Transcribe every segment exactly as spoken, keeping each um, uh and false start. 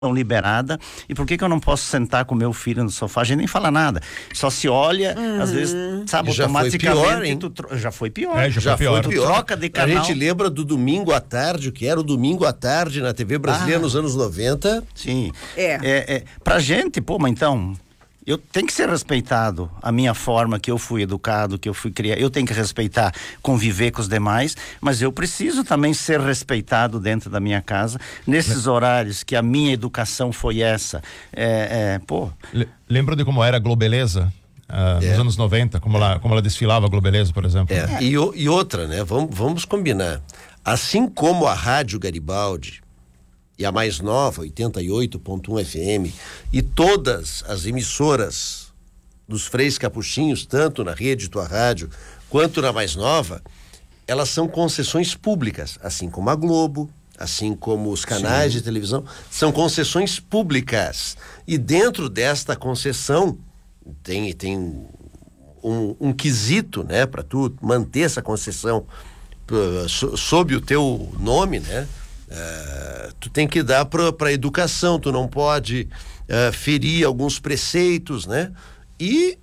liberada, e por que que eu não posso sentar com meu filho no sofá? A gente nem fala nada, só se olha, uhum. às vezes, sabe, já automaticamente foi pior, hein? tu tro... já foi pior, é, já, já foi pior. Tu troca de canal. A gente lembra do domingo à tarde, o que era o domingo à tarde na T V brasileira ah, nos anos noventa. Sim, é. É, é, pra gente, pô, mas então eu tenho que ser respeitado, a minha forma que eu fui educado, que eu fui criado, eu tenho que respeitar, conviver com os demais, mas eu preciso também ser respeitado dentro da minha casa, nesses horários que a minha educação foi essa. É, é, pô. Lembra de como era a Globeleza? Uh, é. Nos anos noventa, como, ela, como ela desfilava a Globeleza, por exemplo. É. É. E, e outra, né? Vamos, vamos combinar. Assim como a Rádio Garibaldi, e a mais nova, oitenta e oito ponto um F M, e todas as emissoras dos Freis Capuchinhos, tanto na rede Tua Rádio, quanto na mais nova, elas são concessões públicas, assim como a Globo, assim como os canais Sim. de televisão, são concessões públicas. E dentro desta concessão, tem, tem um, um quesito, né, para tu manter essa concessão uh, so, sob o teu nome, né? Uh, tu tem que dar para a educação, tu não pode uh, ferir alguns preceitos, né? E,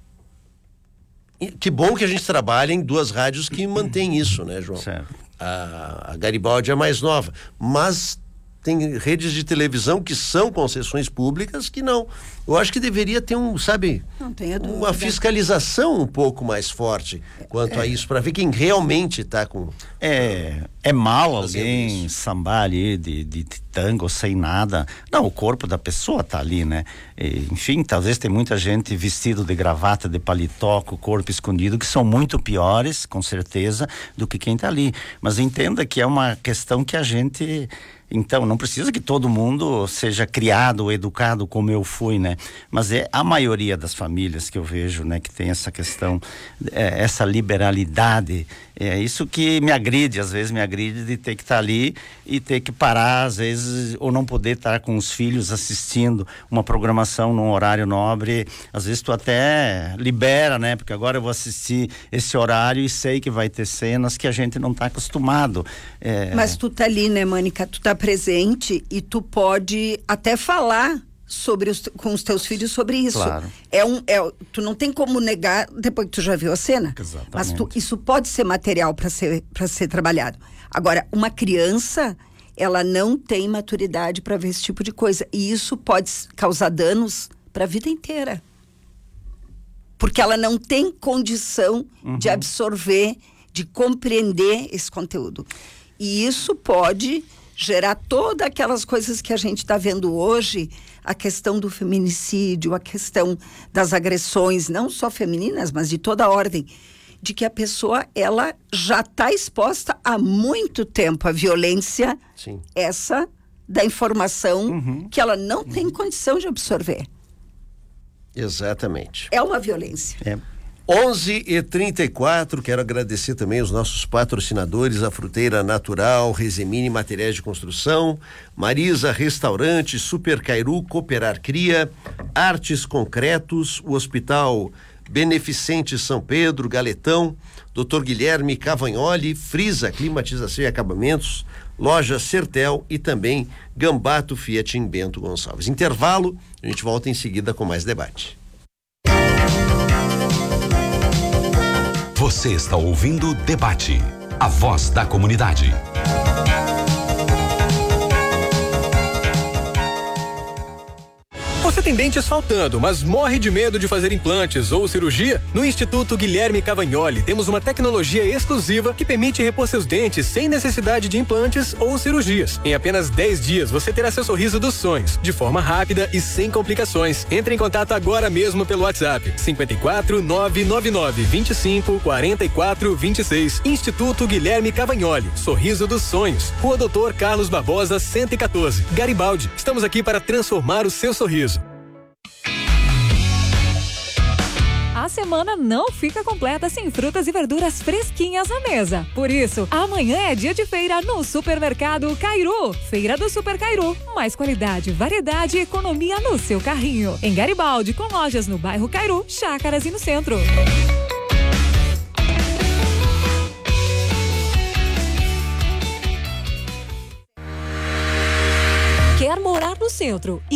e que bom que a gente trabalha em duas rádios que mantém isso, né, João? Certo. A, a Garibaldi é mais nova, mas tem redes de televisão que são concessões públicas que não. Eu acho que deveria ter um, sabe, não tenho dúvida. Uma fiscalização um pouco mais forte quanto é. a isso, para ver quem realmente está com... É, é mal alguém isso. sambar ali de, de, de tango sem nada. Não, o corpo da pessoa tá ali, né? E, enfim, talvez tem muita gente vestido de gravata, de paletó, com o corpo escondido, que são muito piores, com certeza, do que quem tá ali. Mas entenda que é uma questão que a gente... Então, não precisa que todo mundo seja criado ou educado como eu fui, né? Mas é a maioria das famílias que eu vejo, né? Que tem essa questão, é, essa liberalidade. É isso que me agride, às vezes me agride de ter que estar ali e ter que parar, às vezes, ou não poder estar com os filhos assistindo uma programação num horário nobre. Às vezes tu até libera, né? Porque agora eu vou assistir esse horário e sei que vai ter cenas que a gente não está acostumado. É... Mas tu tá ali, né, Mônica? Tu tá presente e tu pode até falar sobre os, com os teus filhos sobre isso. Claro. É um, é, tu não tem como negar depois que tu já viu a cena. Exatamente. Mas tu, isso pode ser material para ser, para ser trabalhado. Agora, uma criança, ela não tem maturidade para ver esse tipo de coisa. E isso pode causar danos para a vida inteira. Porque ela não tem condição uhum. de absorver, de compreender esse conteúdo. E isso pode gerar todas aquelas coisas que a gente está vendo hoje, a questão do feminicídio, a questão das agressões, não só femininas, mas de toda a ordem, de que a pessoa, ela já está exposta há muito tempo à violência, Sim. essa da informação uhum. que ela não uhum. tem condição de absorver. Exatamente. É uma violência. É. onze e trinta e quatro, quero agradecer também os nossos patrocinadores, a Fruteira Natural, Resemine Materiais de Construção, Marisa Restaurante, Super Cairu, Cooperar Cria, Artes Concretos, o Hospital Beneficente São Pedro, Galetão, doutor Guilherme Cavagnoli, Frisa Climatização e Acabamentos, Loja Sertel e também Gambato Fiat em Bento Gonçalves. Intervalo, a gente volta em seguida com mais debate. Você está ouvindo Debate, a voz da comunidade. Você tem dentes faltando, mas morre de medo de fazer implantes ou cirurgia? No Instituto Guilherme Cavagnoli temos uma tecnologia exclusiva que permite repor seus dentes sem necessidade de implantes ou cirurgias. Em apenas dez dias você terá seu sorriso dos sonhos, de forma rápida e sem complicações. Entre em contato agora mesmo pelo WhatsApp cinco quatro nove nove nove vinte e cinco quarenta e quatro vinte e seis. Instituto Guilherme Cavagnoli, Sorriso dos Sonhos, Rua Doutor Carlos Barbosa cento e quatorze, Garibaldi. Estamos aqui para transformar o seu sorriso. A semana não fica completa sem frutas e verduras fresquinhas na mesa. Por isso, amanhã é dia de feira no Supermercado Cairu. Feira do Super Cairu. Mais qualidade, variedade e economia no seu carrinho. Em Garibaldi, com lojas no bairro Cairu, Chácaras e no centro. Quer morar no centro.